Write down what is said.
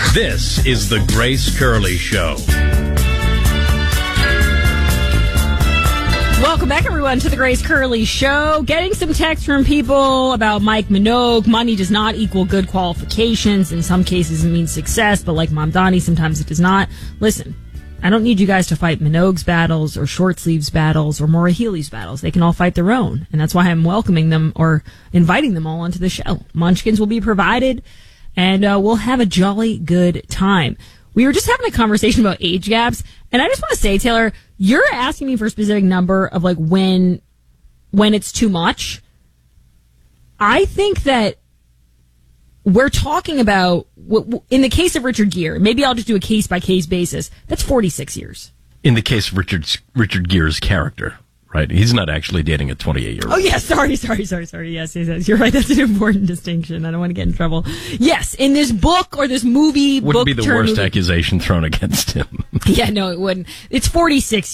This is the Grace Curley Show. Welcome back, everyone, to the Grace Curley Show. Getting some text from people about Mike Minogue. Money does not equal good qualifications. In some cases, it means success, but like Mamdani, sometimes it does not. Listen, I don't need you guys to fight Minogue's battles or Short Sleeve's battles or Maura Healey's battles. They can all fight their own, and that's why I'm welcoming them or inviting them all onto the show. Munchkins will be provided, and we'll have a jolly good time. We were just having a conversation about age gaps, and I just want to say, Taylor, you're asking me for a specific number of like when it's too much. I think that we're talking about, in the case of Richard Gere, maybe I'll just do a case-by-case basis, that's 46 years. In the case of Richard Gere's character, right? He's not actually dating a 28-year-old. Oh, yeah, sorry. Yes, you're right. That's an important distinction. I don't want to get in trouble. Yes, in this book or this movie... Wouldn't be the worst accusation thrown against him. Yeah, no, it wouldn't. It's 46